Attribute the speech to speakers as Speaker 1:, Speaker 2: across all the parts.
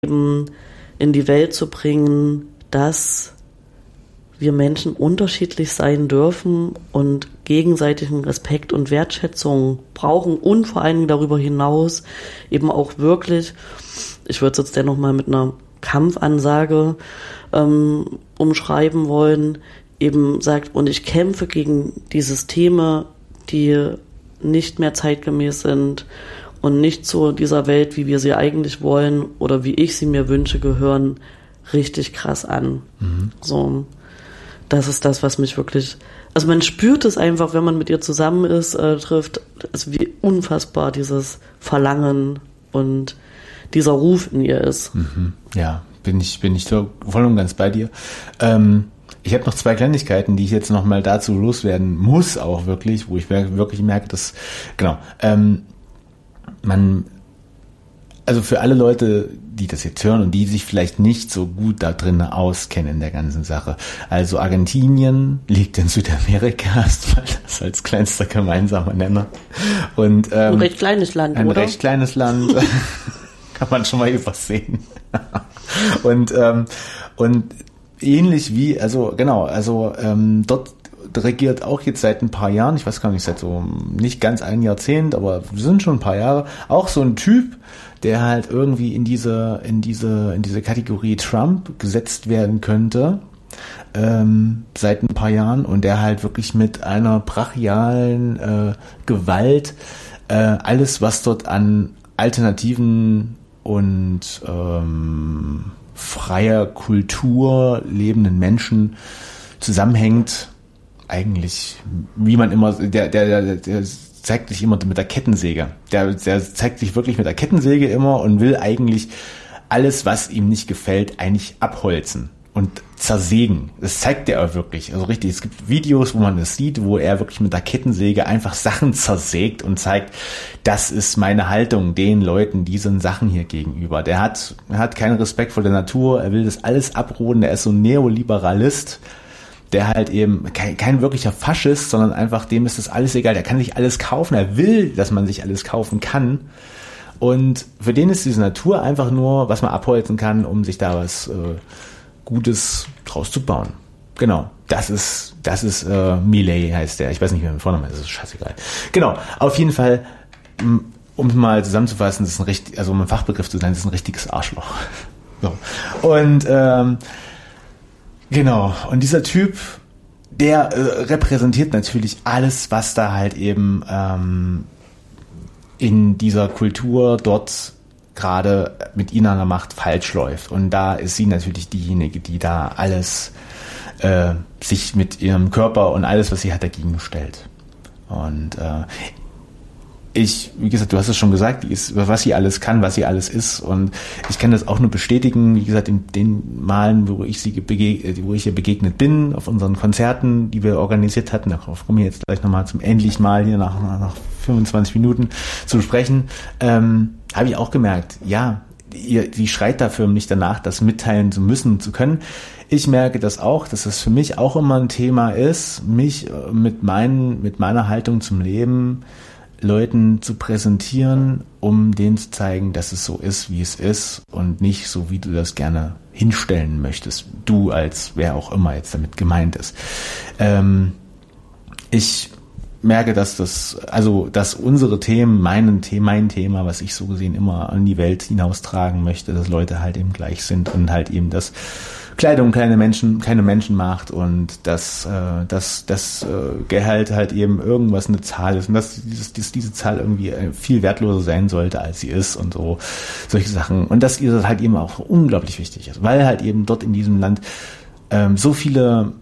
Speaker 1: eben in die Welt zu bringen, dass wir Menschen unterschiedlich sein dürfen und gegenseitigen Respekt und Wertschätzung brauchen und vor allen Dingen darüber hinaus eben auch wirklich, ich würde es jetzt dennoch mal mit einer Kampfansage umschreiben wollen, eben sagt, und ich kämpfe gegen die Systeme, die nicht mehr zeitgemäß sind und nicht zu dieser Welt, wie wir sie eigentlich wollen oder wie ich sie mir wünsche, gehören, richtig krass an. So, das ist das, was mich wirklich, also man spürt es einfach, wenn man mit ihr zusammen ist, trifft, also wie unfassbar dieses Verlangen und dieser Ruf in ihr ist.
Speaker 2: Ja, bin ich so voll und ganz bei dir. Ich habe noch 2 Kleinigkeiten, die ich jetzt noch mal dazu loswerden muss, auch wirklich, wo ich wirklich merke, dass, genau, also für alle Leute, die das jetzt hören und die sich vielleicht nicht so gut da drin auskennen in der ganzen Sache. Also Argentinien liegt in Südamerika, erstmal das als kleinster gemeinsamer Nenner. Und,
Speaker 1: ein recht kleines Land,
Speaker 2: ein
Speaker 1: oder?
Speaker 2: Ein recht kleines Land. Kann man schon mal übersehen. Und ähnlich wie, dort regiert auch jetzt seit ein paar Jahren, ich weiß gar nicht, seit so nicht ganz ein Jahrzehnt, aber sind schon ein paar Jahre, auch so ein Typ, der halt irgendwie in diese Kategorie Trump gesetzt werden könnte, seit ein paar Jahren, und der halt wirklich mit einer brachialen Gewalt alles, was dort an alternativen und freier Kultur lebenden Menschen zusammenhängt, eigentlich, wie man immer, der zeigt sich immer mit der Kettensäge. Der zeigt sich wirklich mit der Kettensäge immer und will eigentlich alles, was ihm nicht gefällt, eigentlich abholzen und zersägen. Das zeigt er auch wirklich. Also richtig, es gibt Videos, wo man das sieht, wo er wirklich mit der Kettensäge einfach Sachen zersägt und zeigt, das ist meine Haltung den Leuten, diesen Sachen hier gegenüber. Er hat keinen Respekt vor der Natur, er will das alles abroden, er ist so ein Neoliberalist, der halt eben kein wirklicher Faschist, sondern einfach, dem ist das alles egal, der kann sich alles kaufen, er will, dass man sich alles kaufen kann, und für den ist diese Natur einfach nur, was man abholzen kann, um sich da was Gutes draus zu bauen. Genau, das ist Milei heißt der, ich weiß nicht mehr, mit Vornamen, das ist scheißegal. Genau, auf jeden Fall, um mal zusammenzufassen, das ist um einen Fachbegriff zu sein, das ist ein richtiges Arschloch. So. Und genau, und dieser Typ, der repräsentiert natürlich alles, was da halt eben in dieser Kultur dort gerade mit ihnen an der Macht falsch läuft. Und da ist sie natürlich diejenige, die da alles sich mit ihrem Körper und alles, was sie hat, dagegen stellt. Und wie gesagt, du hast es schon gesagt, was sie alles kann, was sie alles ist, und ich kann das auch nur bestätigen, wie gesagt, in den Malen, wo ich ihr begegnet bin, auf unseren Konzerten, die wir organisiert hatten, darauf komme ich jetzt gleich nochmal zum endlich Mal hier nach 25 Minuten zu sprechen, habe ich auch gemerkt, ja, sie schreit da förmlich danach, das mitteilen zu müssen, zu können. Ich merke das auch, dass das für mich auch immer ein Thema ist, mich mit meiner Haltung zum Leben Leuten zu präsentieren, um denen zu zeigen, dass es so ist, wie es ist, und nicht so, wie du das gerne hinstellen möchtest. Du als wer auch immer jetzt damit gemeint ist. Ich merke, dass dass unsere Themen, mein Thema, was ich so gesehen immer an die Welt hinaustragen möchte, dass Leute halt eben gleich sind und halt eben das Kleidung keine Menschen macht, und dass Gehalt halt eben irgendwas eine Zahl ist und dass diese Zahl irgendwie viel wertloser sein sollte, als sie ist, und so solche Sachen. Und dass ihr das halt eben auch unglaublich wichtig ist, weil halt eben dort in diesem Land so viele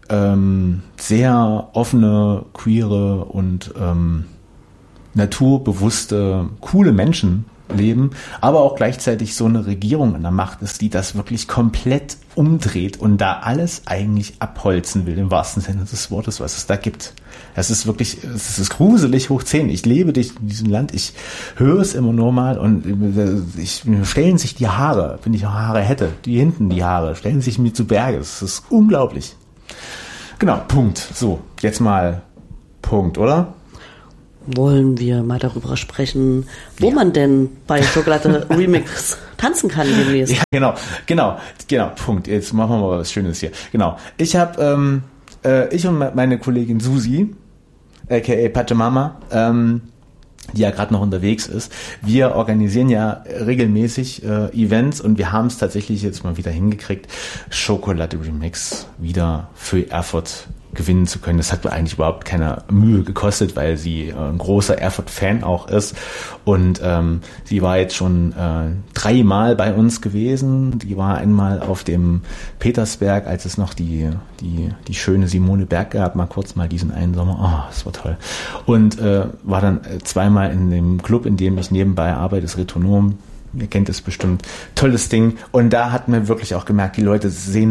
Speaker 2: sehr offene, queere und naturbewusste, coole Menschen leben, aber auch gleichzeitig so eine Regierung an der Macht ist, die das wirklich komplett umdreht und da alles eigentlich abholzen will, im wahrsten Sinne des Wortes, was es da gibt. Es ist wirklich, es ist gruselig hoch 10. Ich lebe dich in diesem Land, ich höre es immer nur mal, und stellen sich die Haare, wenn ich noch Haare hätte, die Haare, stellen sich mir zu Berge. Es ist unglaublich. Genau, Punkt. So, jetzt mal Punkt, oder?
Speaker 1: wollen wir mal darüber sprechen, wo man denn bei Schokolade Remix tanzen kann demnächst.
Speaker 2: Ja, genau, Punkt. Jetzt machen wir mal was Schönes hier. Genau. Ich habe, ich und meine Kollegin Susi, aka Pachamama, die ja gerade noch unterwegs ist. Wir organisieren ja regelmäßig Events und wir haben es tatsächlich jetzt mal wieder hingekriegt, Schokolade Remix wieder für Erfurt gewinnen zu können. Das hat mir eigentlich überhaupt keine Mühe gekostet, weil sie ein großer Erfurt-Fan auch ist und sie war jetzt schon 3-mal bei uns gewesen. Die war einmal auf dem Petersberg, als es noch die schöne Simone Berg gab, mal kurz mal diesen einen Sommer. Oh, das war toll. Und war dann 2-mal in dem Club, in dem ich nebenbei arbeite, das Retronom. Ihr kennt es bestimmt. Tolles Ding. Und da hat man wirklich auch gemerkt, die Leute haben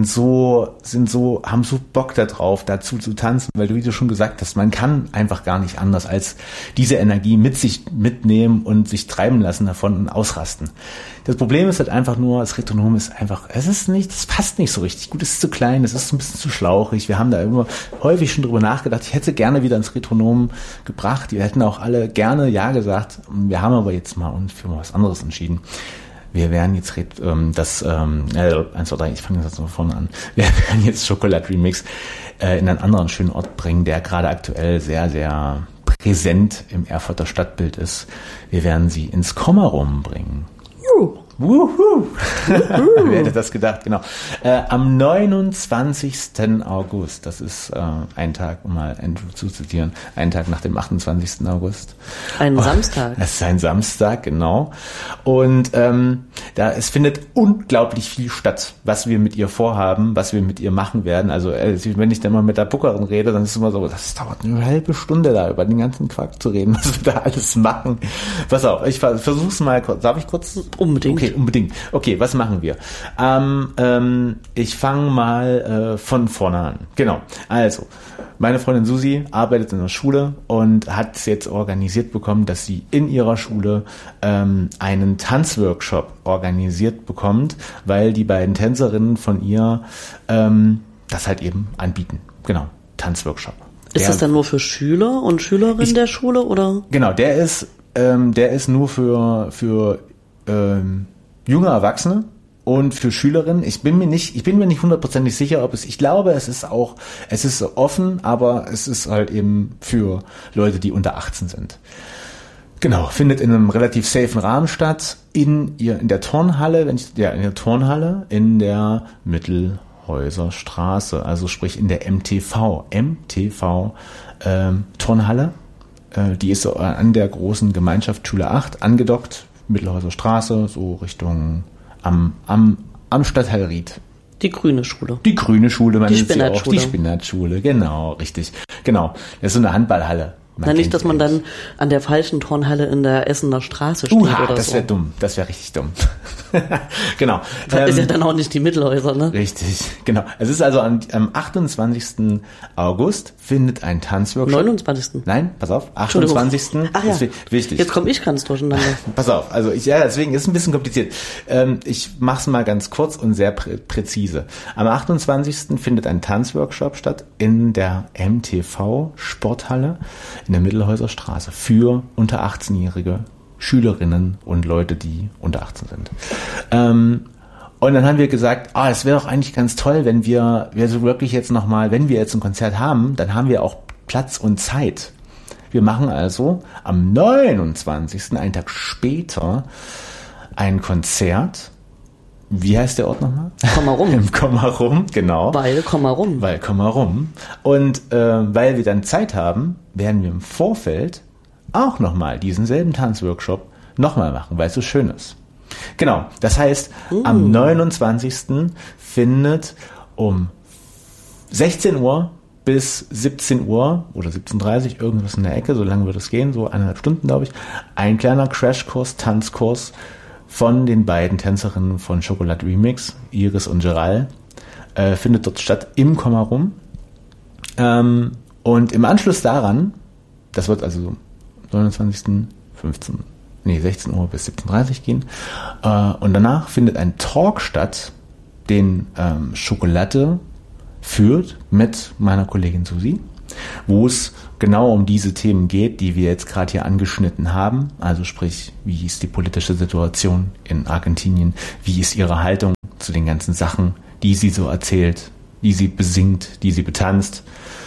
Speaker 2: so Bock da drauf, dazu zu tanzen, weil du, wie du schon gesagt hast, man kann einfach gar nicht anders als diese Energie mit sich mitnehmen und sich treiben lassen davon und ausrasten. Das Problem ist halt einfach nur, das Retronom ist einfach, das passt nicht so richtig gut, es ist zu klein, es ist ein bisschen zu schlauchig. Wir haben da immer häufig schon drüber nachgedacht, ich hätte gerne wieder ins Retronom gebracht, die hätten auch alle gerne Ja gesagt. Wir haben aber jetzt mal uns für was anderes entschieden. Wir werden jetzt ich fange jetzt mal vorne an. Wir werden jetzt Schokolade Remix in einen anderen schönen Ort bringen, der gerade aktuell sehr, sehr präsent im Erfurter Stadtbild ist. Wir werden sie ins Kommerum bringen. Wuhu! Wer hätte das gedacht, genau. Am 29. August, das ist ein Tag, um mal Andrew zu zitieren, ein Tag nach dem 28. August.
Speaker 1: Ein Samstag.
Speaker 2: Es ist ein Samstag, genau. Und es findet unglaublich viel statt, was wir mit ihr vorhaben, was wir mit ihr machen werden. Also wenn ich dann mal mit der Bookerin rede, dann ist es immer so, das dauert eine halbe Stunde da, über den ganzen Quark zu reden, was wir da alles machen. Pass auf, ich versuch's mal kurz. Darf ich kurz?
Speaker 1: Unbedingt.
Speaker 2: Okay, unbedingt. Okay, was machen wir? Ich fange mal von vorne an. Genau. Also, meine Freundin Susi arbeitet in der Schule und hat es jetzt organisiert bekommen, dass sie in ihrer Schule einen Tanzworkshop organisiert bekommt, weil die beiden Tänzerinnen von ihr das halt eben anbieten. Genau, Tanzworkshop.
Speaker 1: Ist das dann nur für Schüler und Schülerinnen der Schule, oder?
Speaker 2: Genau, der ist nur für junge Erwachsene und für Schülerinnen. Ich bin mir nicht hundertprozentig sicher, ich glaube, es ist offen, aber es ist halt eben für Leute, die unter 18 sind. Genau, findet in einem relativ safen Rahmen statt, in der Turnhalle, in der Mittelhäuser Straße, also sprich in der MTV Turnhalle. Die ist an der großen Gemeinschaft Schule 8 angedockt, Mittelhäuser Straße, so Richtung am Stadtteil Ried.
Speaker 1: Die grüne Schule.
Speaker 2: Die grüne Schule, man nennt sie auch.
Speaker 1: Spinatschule.
Speaker 2: Die Spinatschule, genau, richtig. Genau, das ist so eine Handballhalle.
Speaker 1: Nicht, dass man dann an der falschen Turnhalle in der Essener Straße steht oder
Speaker 2: das wäre dumm. Das wäre richtig dumm. Genau.
Speaker 1: Das ist ja dann auch nicht die Mittelhäuser, ne?
Speaker 2: Richtig, genau. Es ist also am 28. August findet ein Tanzworkshop.
Speaker 1: 29.
Speaker 2: Nein, pass auf, 28.
Speaker 1: Ach ja,
Speaker 2: das ist wichtig.
Speaker 1: Jetzt komme ich ganz durcheinander.
Speaker 2: Pass auf, also deswegen ist es ein bisschen kompliziert. Ich mach's mal ganz kurz und sehr präzise. Am 28. findet ein Tanzworkshop statt in der MTV Sporthalle in der Mittelhäuser Straße für unter 18-jährige Schülerinnen und Leute, die unter 18 sind. Und dann haben wir gesagt, es wäre doch eigentlich ganz toll, wenn wir so wirklich jetzt nochmal, wenn wir jetzt ein Konzert haben, dann haben wir auch Platz und Zeit. Wir machen also am 29., einen Tag später, ein Konzert. Wie heißt der Ort nochmal?
Speaker 1: Kommerum.
Speaker 2: Im Kommerum, genau.
Speaker 1: Weil Kommerum.
Speaker 2: Und weil wir dann Zeit haben, werden wir im Vorfeld auch nochmal diesen selben Tanzworkshop nochmal machen, weil es so schön ist. Genau, das heißt, am 29. findet um 16 Uhr bis 17 Uhr oder 17:30 irgendwas in der Ecke, so lange wird es gehen, so 1,5 Stunden, glaube ich, ein kleiner Crashkurs, Tanzkurs von den beiden Tänzerinnen von Schokolade Remix, Iris und Gerald, findet dort statt im Kommerum. Und im Anschluss daran, das wird also 29. 16 Uhr bis 17:30 gehen, und danach findet ein Talk statt, den Schokolade führt mit meiner Kollegin Susi. wo es genau um diese Themen geht, die wir jetzt gerade hier angeschnitten haben. Also sprich, wie ist die politische Situation in Argentinien? Wie ist ihre Haltung zu den ganzen Sachen, die sie so erzählt, die sie besingt, die sie betanzt?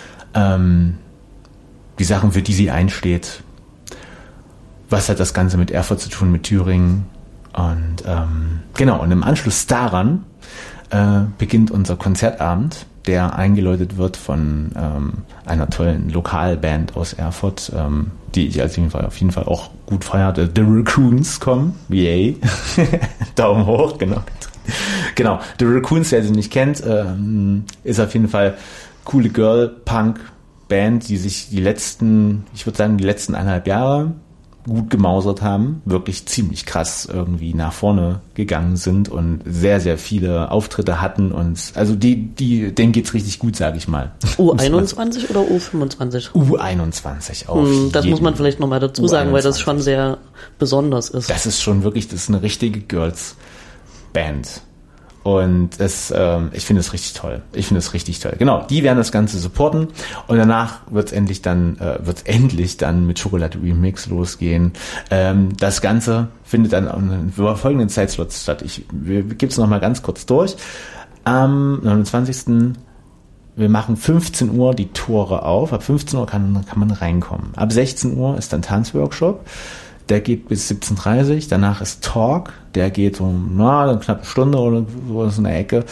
Speaker 2: Die Sachen, für die sie einsteht. Was hat das Ganze mit Erfurt zu tun, mit Thüringen? Und genau, und im Anschluss daran beginnt unser Konzertabend, der eingeläutet wird von einer tollen Lokalband aus Erfurt, die ich auf jeden Fall auch gut feierte. The Raccoons kommen. Yay. Daumen hoch, genau. Genau, The Raccoons, wer sie nicht kennt, ist auf jeden Fall coole Girl-Punk-Band, die sich die letzten 1,5 Jahre gut gemausert haben, wirklich ziemlich krass irgendwie nach vorne gegangen sind und sehr, sehr viele Auftritte hatten und also denen geht's richtig gut, sage ich mal.
Speaker 1: U21 oder U25?
Speaker 2: U21 auf
Speaker 1: Das muss man vielleicht nochmal dazu sagen, weil das schon sehr besonders ist.
Speaker 2: Das ist eine richtige Girls-Band. Und ich finde es richtig toll. Genau, die werden das Ganze supporten und danach wird's endlich dann mit Schokolade Remix losgehen. Das Ganze findet dann über folgenden Zeitslots statt. Wir gebe es nochmal ganz kurz durch. Am 29. Wir machen 15 Uhr die Tore auf. Ab 15 Uhr kann man reinkommen. Ab 16 Uhr ist dann Tanzworkshop. Der geht bis 17:30 Uhr. Danach ist Talk. Der geht eine knappe Stunde oder so in der Ecke.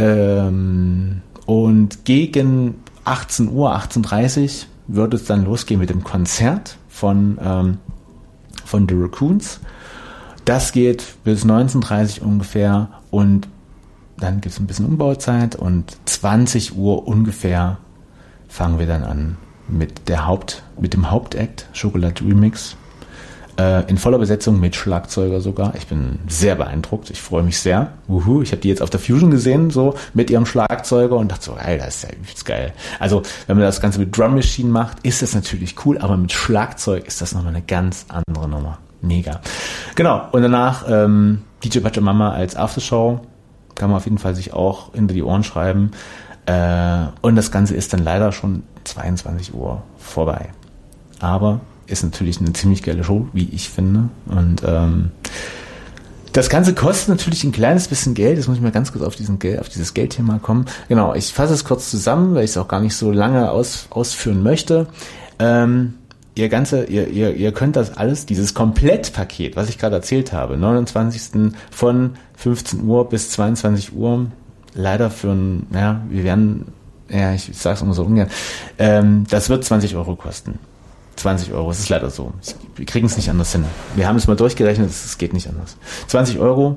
Speaker 2: Und gegen 18 Uhr, 18:30 Uhr wird es dann losgehen mit dem Konzert von The Raccoons. Das geht bis 19:30 Uhr ungefähr und dann gibt es ein bisschen Umbauzeit und 20 Uhr ungefähr fangen wir dann an mit dem Hauptakt, Schokolade Remix. In voller Besetzung mit Schlagzeuger sogar. Ich bin sehr beeindruckt. Ich freue mich sehr. Ich habe die jetzt auf der Fusion gesehen, so mit ihrem Schlagzeuger und dachte so, das ist ja übelst geil. Also, wenn man das Ganze mit Drum Machine macht, ist das natürlich cool, aber mit Schlagzeug ist das nochmal eine ganz andere Nummer. Mega. Genau. Und danach DJ Pachamama als Aftershow. Kann man auf jeden Fall sich auch hinter die Ohren schreiben. Und das Ganze ist dann leider schon 22 Uhr vorbei. Aber ist natürlich eine ziemlich geile Show, wie ich finde. Und das Ganze kostet natürlich ein kleines bisschen Geld. Jetzt muss ich mal ganz kurz auf dieses Geldthema kommen. Genau, ich fasse es kurz zusammen, weil ich es auch gar nicht so lange ausführen möchte. Ihr könnt das alles, dieses Komplettpaket, was ich gerade erzählt habe, 29. von 15 Uhr bis 22 Uhr, leider ich sag's immer so ungern, das wird 20 Euro kosten. 20 Euro, es ist leider so. Wir kriegen es nicht anders hin. Wir haben es mal durchgerechnet, es geht nicht anders. 20 Euro.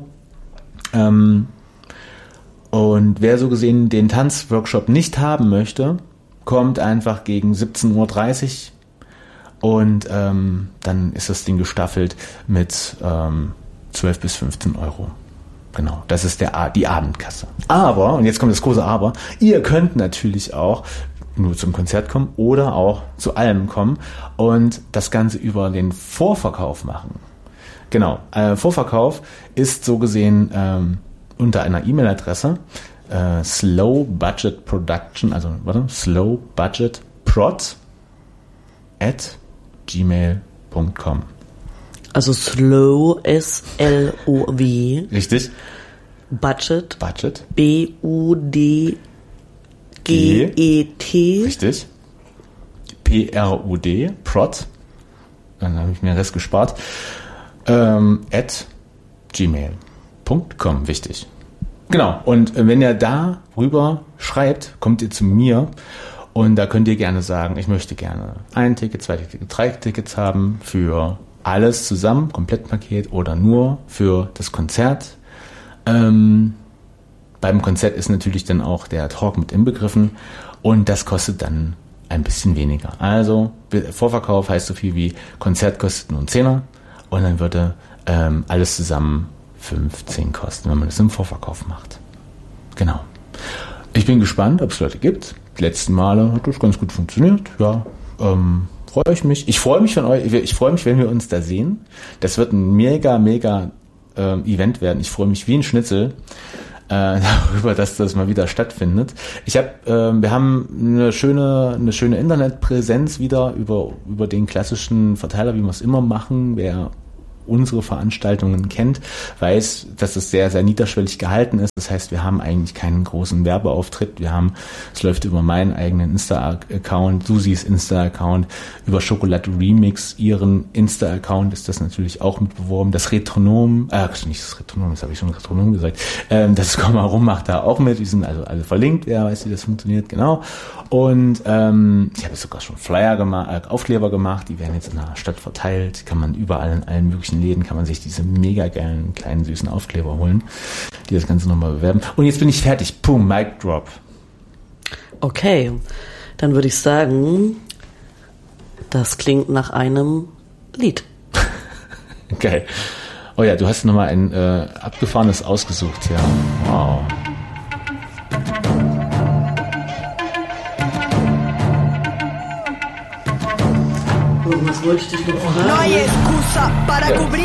Speaker 2: Und wer so gesehen den Tanzworkshop nicht haben möchte, kommt einfach gegen 17:30 Uhr und dann ist das Ding gestaffelt mit 12 bis 15 Euro. Genau, das ist die Abendkasse. Aber, und jetzt kommt das große Aber, ihr könnt natürlich auch nur zum Konzert kommen oder auch zu allem kommen und das Ganze über den Vorverkauf machen. Genau, Vorverkauf ist so gesehen unter einer E-Mail-Adresse slowbudgetproduction, slowbudgetprod@gmail.com.
Speaker 1: Also slow, S-L-O-W.
Speaker 2: Richtig.
Speaker 1: Budget.
Speaker 2: B-U-D
Speaker 1: G-E-T.
Speaker 2: Richtig. P-R-O-D. Prod. Dann habe ich mir den Rest gespart. @gmail.com. Wichtig. Genau. Und wenn ihr da rüber schreibt, kommt ihr zu mir und da könnt ihr gerne sagen, ich möchte gerne 1 Ticket, 2 Ticket, 3 Tickets haben für alles zusammen, Komplettpaket oder nur für das Konzert. Beim Konzert ist natürlich dann auch der Talk mit inbegriffen und das kostet dann ein bisschen weniger. Also Vorverkauf heißt so viel wie Konzert kostet nur einen Zehner und dann würde alles zusammen 15 kosten, wenn man das im Vorverkauf macht. Genau. Ich bin gespannt, ob es Leute gibt. Die letzten Male hat das ganz gut funktioniert. Ja, freue ich mich. Ich freue mich, wenn wir uns da sehen. Das wird ein mega Event werden. Ich freue mich wie ein Schnitzel. darüber, dass das mal wieder stattfindet. Wir haben eine schöne Internetpräsenz wieder über den klassischen Verteiler, wie wir es immer machen. Wer unsere Veranstaltungen kennt, weiß, dass es sehr, sehr niederschwellig gehalten ist. Das heißt, wir haben eigentlich keinen großen Werbeauftritt. Es läuft über meinen eigenen Insta-Account, Susis Insta-Account, über Schokolade Remix, ihren Insta-Account ist das natürlich auch mit beworben. Das Retronom, nicht das Retronom, das habe ich schon Retronom gesagt, das Komm mal rum macht da auch mit. Die sind also alle verlinkt, wer weiß, wie das funktioniert, genau. Und ich habe jetzt sogar schon Flyer gemacht, Aufkleber gemacht, die werden jetzt in der Stadt verteilt, kann man überall in allen möglichen Läden, kann man sich diese mega geilen, kleinen, süßen Aufkleber holen, die das Ganze nochmal bewerben. Und jetzt bin ich fertig. Pum, Mic Drop.
Speaker 1: Okay, dann würde ich sagen, das klingt nach einem Lied.
Speaker 2: Geil. Oh ja, du hast nochmal ein abgefahrenes ausgesucht, ja. Wow.
Speaker 1: Was wollte ich dich noch fragen?
Speaker 3: No hay excusa para cubrir.